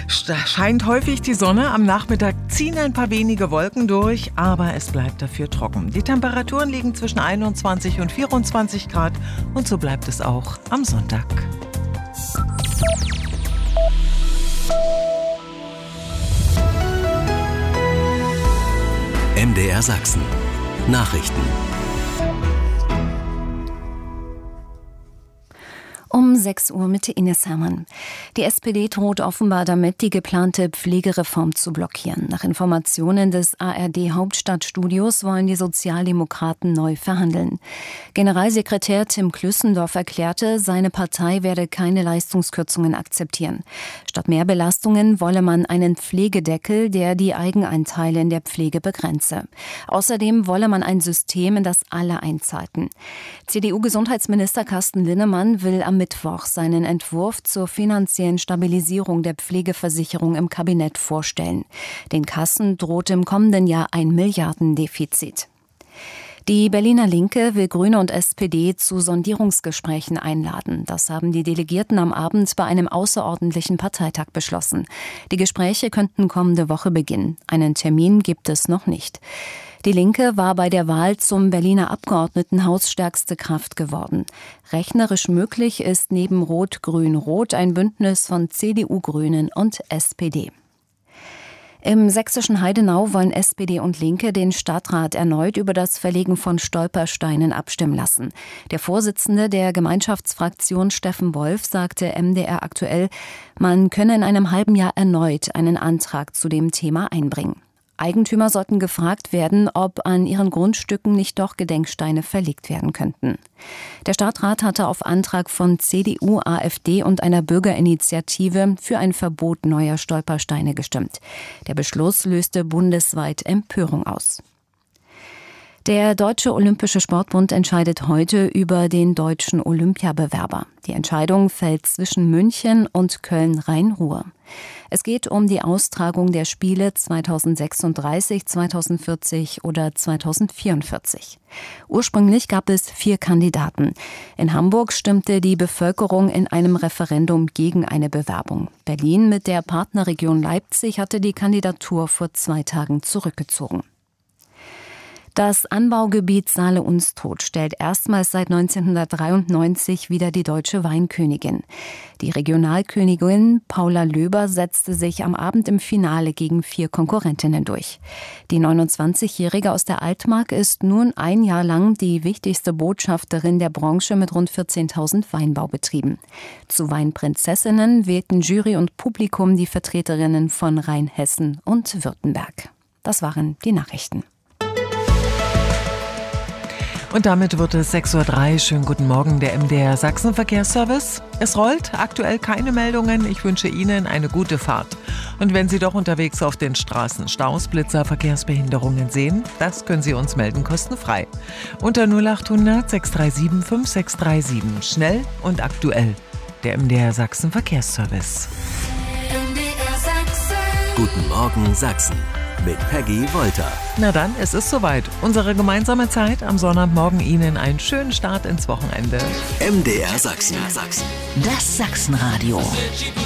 Da scheint häufig die Sonne, am Nachmittag ziehen ein paar wenige Wolken durch, aber es bleibt dafür trocken. Die Temperaturen liegen zwischen 21 und 24 Grad und so bleibt es auch am Sonntag. MDR Sachsen. Nachrichten. Um 6 Uhr mit Ines Hermann. Die SPD droht offenbar damit, die geplante Pflegereform zu blockieren. Nach Informationen des ARD-Hauptstadtstudios wollen die Sozialdemokraten neu verhandeln. Generalsekretär Tim Klüssendorf erklärte, seine Partei werde keine Leistungskürzungen akzeptieren. Statt mehr Belastungen wolle man einen Pflegedeckel, der die Eigenanteile in der Pflege begrenze. Außerdem wolle man ein System, in das alle einzahlten. CDU-Gesundheitsminister Carsten Linnemann will am Mittwoch seinen Entwurf zur finanziellen Stabilisierung der Pflegeversicherung im Kabinett vorstellen. Den Kassen droht im kommenden Jahr ein Milliardendefizit. Die Berliner Linke will Grüne und SPD zu Sondierungsgesprächen einladen. Das haben die Delegierten am Abend bei einem außerordentlichen Parteitag beschlossen. Die Gespräche könnten kommende Woche beginnen. Einen Termin gibt es noch nicht. Die Linke war bei der Wahl zum Berliner Abgeordnetenhaus stärkste Kraft geworden. Rechnerisch möglich ist neben Rot-Grün-Rot ein Bündnis von CDU, Grünen und SPD. Im sächsischen Heidenau wollen SPD und Linke den Stadtrat erneut über das Verlegen von Stolpersteinen abstimmen lassen. Der Vorsitzende der Gemeinschaftsfraktion Steffen Wolf sagte MDR aktuell, man könne in einem halben Jahr erneut einen Antrag zu dem Thema einbringen. Eigentümer sollten gefragt werden, ob an ihren Grundstücken nicht doch Gedenksteine verlegt werden könnten. Der Stadtrat hatte auf Antrag von CDU, AfD und einer Bürgerinitiative für ein Verbot neuer Stolpersteine gestimmt. Der Beschluss löste bundesweit Empörung aus. Der Deutsche Olympische Sportbund entscheidet heute über den deutschen Olympiabewerber. Die Entscheidung fällt zwischen München und Köln-Rhein-Ruhr. Es geht um die Austragung der Spiele 2036, 2040 oder 2044. Ursprünglich gab es 4 Kandidaten. In Hamburg stimmte die Bevölkerung in einem Referendum gegen eine Bewerbung. Berlin mit der Partnerregion Leipzig hatte die Kandidatur vor 2 Tagen zurückgezogen. Das Anbaugebiet Saale-Unstrut stellt erstmals seit 1993 wieder die deutsche Weinkönigin. Die Regionalkönigin Paula Löber setzte sich am Abend im Finale gegen 4 Konkurrentinnen durch. Die 29-Jährige aus der Altmark ist nun ein Jahr lang die wichtigste Botschafterin der Branche mit rund 14.000 Weinbaubetrieben. Zu Weinprinzessinnen wählten Jury und Publikum die Vertreterinnen von Rheinhessen und Württemberg. Das waren die Nachrichten. Und damit wird es 6.03 Uhr. Schönen guten Morgen, der MDR Sachsen Verkehrsservice. Es rollt, aktuell keine Meldungen. Ich wünsche Ihnen eine gute Fahrt. Und wenn Sie doch unterwegs auf den Straßen Staus, Blitzer, Verkehrsbehinderungen sehen, das können Sie uns melden, kostenfrei. Unter 0800 637 5637. Schnell und aktuell. Der MDR Sachsen Verkehrsservice. MDR Sachsen. Guten Morgen Sachsen. Mit Peggy Wolter. Na dann, es ist soweit. Unsere gemeinsame Zeit am Sonntagmorgen. Ihnen einen schönen Start ins Wochenende. MDR Sachsen. Das Sachsenradio.